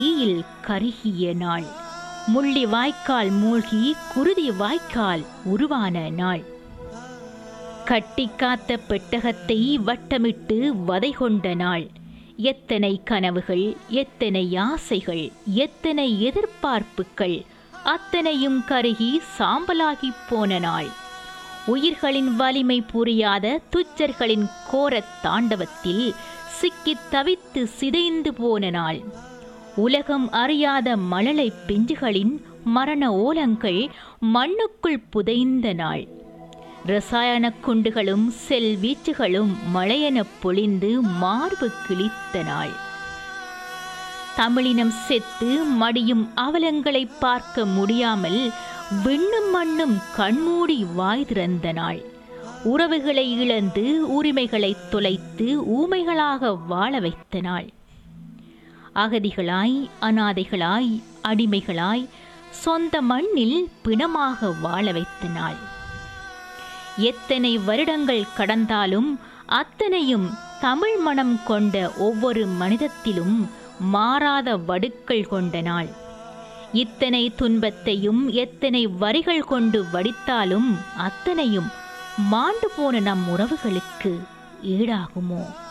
தீயில் கருகிய நாள், முள்ளி வாய்க்கால் மூழ்கி குருதி வாய்க்கால் உருவான நாள், கட்டி காத்த பெட்டகத்தை வட்டமிட்டு வதை கொண்ட நாள், எத்தனை கனவுகள், எத்தனை ஆசைகள், எத்தனை எதிர்பார்ப்புகள் அத்தனையும் கருகி சாம்பலாகிப் போன நாள், உயிர்களின் வலிமை புரியாத துச்சர்களின் கோரத் தாண்டவத்தில் சிக்கித் தவித்து சிதைந்து போன நாள், உலகம் அறியாத மழலை பிஞ்சுகளின் மரண ஓலங்கள் மண்ணுக்குள் புதைந்த நாள், இரசாயன குண்டுகளும் செல் வீச்சுகளும் மழையென பொழிந்து மார்பு கிழித்த நாள், தமிழினம் செத்து மடியும் அவலங்களை பார்க்க முடியாமல் விண்ணும் மண்ணும் கண்மூடி வாய் திறந்த நாள், உறவுகளை இழந்து உரிமைகளை தொலைத்து ஊமைகளாக வாழ வைத்த நாள், அகதிகளாய் அனாதைகளாய் அடிமைகளாய் சொந்த மண்ணில் பிணமாக வாழ வைத்த நாள், எத்தனை வருடங்கள் கடந்தாலும் அத்தனையும் தமிழ் மனம் கொண்ட ஒவ்வொரு மனிதத்திலும் மாறாத வடுக்கள் கொண்ட நாள், இத்தனை துன்பத்தையும் எத்தனை வரிகள் கொண்டு வடித்தாலும் அத்தனையும் மாண்டு போன நம் உறவுகளுக்கு ஈடாகுமோ?